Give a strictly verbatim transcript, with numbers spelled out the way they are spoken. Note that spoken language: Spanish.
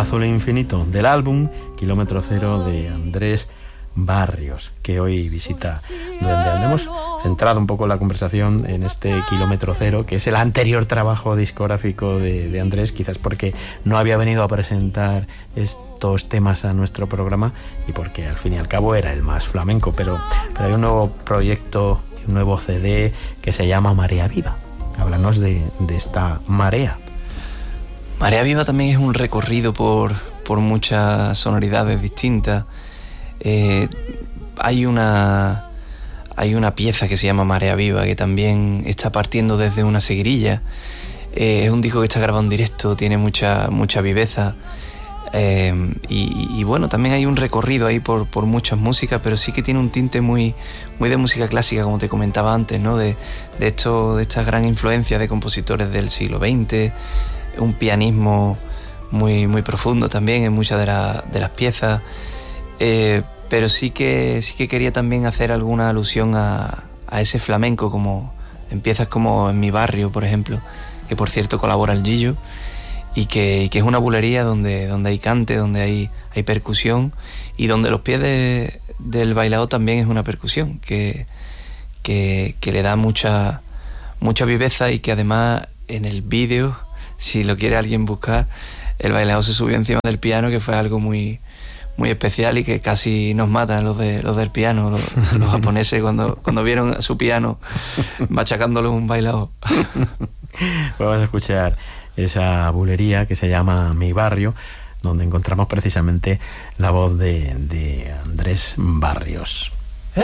Azul Infinito, del álbum Kilómetro Cero de Andrés Barrios, que hoy visita Duende. Hemos centrado un poco la conversación en este Kilómetro Cero, que es el anterior trabajo discográfico de, de Andrés, quizás porque no había venido a presentar estos temas a nuestro programa y porque al fin y al cabo era el más flamenco, pero, pero hay un nuevo proyecto, un nuevo C D que se llama Marea Viva. Háblanos de, de esta marea. Marea Viva también es un recorrido por, por muchas sonoridades distintas. Eh, hay una hay una pieza que se llama Marea Viva, que también está partiendo desde una seguirilla. Eh, es un disco que está grabado en directo, tiene mucha mucha viveza. Eh, y, y bueno, también hay un recorrido ahí por, por muchas músicas, pero sí que tiene un tinte muy, muy de música clásica, como te comentaba antes, ¿no? De, de, esto, de esta gran influencia de compositores del siglo veinte, un pianismo muy, muy profundo también en muchas de, la, de las piezas, eh, pero sí que, sí que quería también hacer alguna alusión a, a ese flamenco, como en piezas como En mi barrio, por ejemplo, que por cierto colabora el Gillo, y que, y que es una bulería donde, donde hay cante, donde hay, hay percusión, y donde los pies de, del bailao también es una percusión que, que, que le da mucha, mucha viveza, y que además en el vídeo, si lo quiere alguien buscar, el bailao se subió encima del piano, que fue algo muy, muy especial y que casi nos matan los, de, los del piano, los, los japoneses, cuando, cuando vieron a su piano machacándolo un bailao. Vamos a escuchar esa bulería que se llama Mi Barrio, donde encontramos precisamente la voz de, de Andrés Barrios.